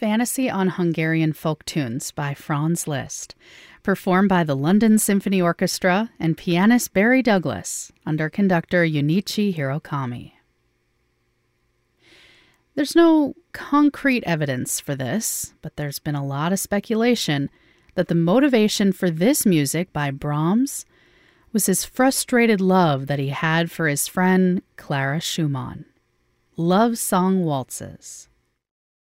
Fantasy on Hungarian Folk Tunes by Franz Liszt, performed by the London Symphony Orchestra and pianist Barry Douglas under conductor Junichi Hirokami. There's no concrete evidence for this, but there's been a lot of speculation that the motivation for this music by Brahms was his frustrated love that he had for his friend Clara Schumann. Love Song Waltzes.